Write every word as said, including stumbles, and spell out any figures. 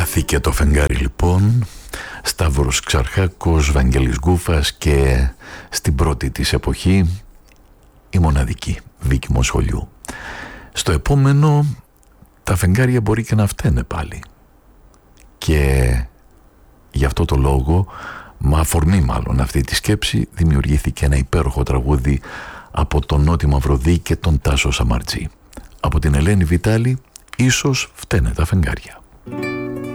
Χάθηκε το φεγγάρι λοιπόν, Σταύρος Ξαρχάκος, Βαγγέλης Γκούφας και στην πρώτη της εποχή η μοναδική Βίκη Μοσχολιού. Στο επόμενο τα φεγγάρια μπορεί και να φταίνε πάλι και γι' αυτό το λόγο, με αφορμή μάλλον αυτή τη σκέψη, δημιουργήθηκε ένα υπέροχο τραγούδι από τον Νότι Μαυροδί και τον Τάσο Σαμαρτζή. Από την Ελένη Βιτάλη, ίσως φταίνε τα φεγγάρια.